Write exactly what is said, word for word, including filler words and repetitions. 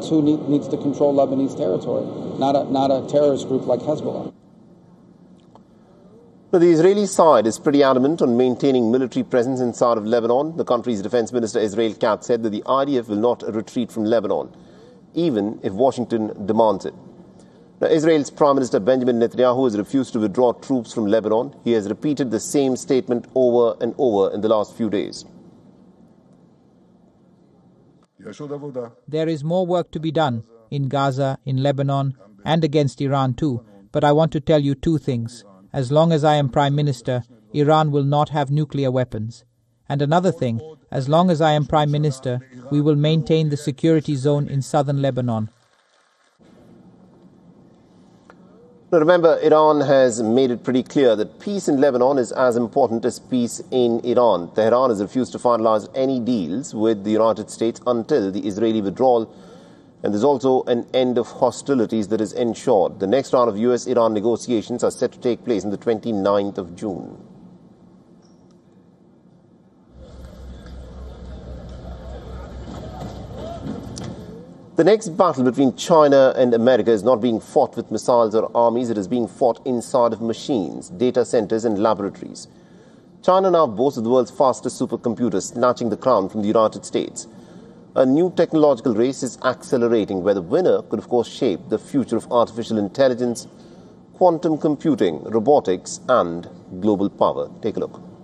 That's who need, needs to control Lebanese territory, not a, not a terrorist group like Hezbollah. Now, the Israeli side is pretty adamant on maintaining military presence inside of Lebanon. The country's defense minister, Israel Katz, said that the I D F will not retreat from Lebanon, even if Washington demands it. Now, Israel's Prime Minister Benjamin Netanyahu has refused to withdraw troops from Lebanon. He has repeated the same statement over and over in the last few days. There is more work to be done in Gaza, in Lebanon, and against Iran too. But I want to tell you two things. As long as I am Prime Minister, Iran will not have nuclear weapons. And another thing, as long as I am Prime Minister, we will maintain the security zone in southern Lebanon. Now remember, Iran has made it pretty clear that peace in Lebanon is as important as peace in Iran. Tehran has refused to finalize any deals with the United States until the Israeli withdrawal. And there's also an end of hostilities that is ensured. The next round of U S Iran negotiations are set to take place on the twenty-ninth of June. The next battle between China and America is not being fought with missiles or armies. It is being fought inside of machines, data centers and laboratories. China now boasts of the world's fastest supercomputer, snatching the crown from the United States. A new technological race is accelerating, where the winner could, of course, shape the future of artificial intelligence, quantum computing, robotics and global power. Take a look.